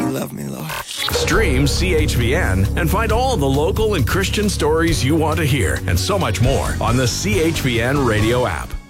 you love me, Lord. Stream CHVN and find all the local and Christian stories you want to hear and so much more on the CHVN radio app.